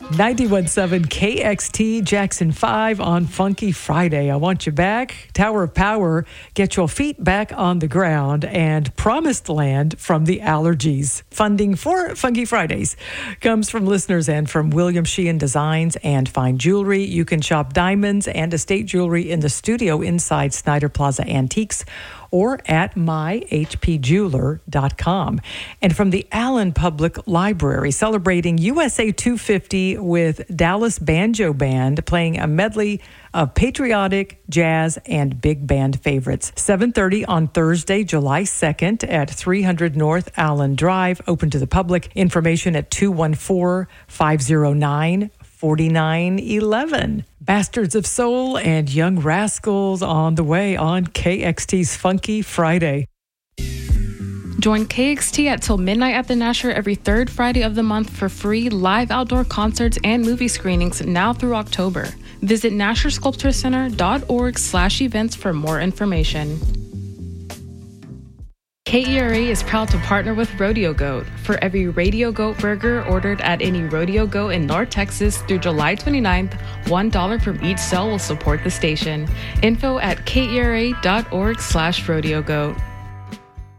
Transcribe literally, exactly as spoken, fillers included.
ninety-one point seven K X T Jackson five on Funky Friday. I Want You Back, Tower of Power, Get Your Feet Back on the Ground, and Promised Land from the Allergies. Funding for Funky Fridays comes from listeners and from William Sheehan Designs and Fine Jewelry. You can shop diamonds and estate jewelry in the studio inside Snyder Plaza Antiques or at my h p jeweler dot com. And from the Allen Public Library, celebrating U S A two fifty with Dallas Banjo Band, playing a medley of patriotic, jazz, and big band favorites. seven thirty on Thursday, July second at three hundred North Allen Drive, open to the public. Information at two one four, five oh nine, four nine one one. Bastards of Soul and Young Rascals on the way on K X T's Funky Friday. Join K X T at Till Midnight at the Nasher every third Friday of the month for free live outdoor concerts and movie screenings now through October. Visit nasher sculpture center dot org slash events for more information. K E R A is proud to partner with Rodeo Goat. For every Radio Goat burger ordered at any Rodeo Goat in North Texas through July twenty-ninth, one dollar from each sale will support the station. Info at K E R A dot org slash rodeo goat.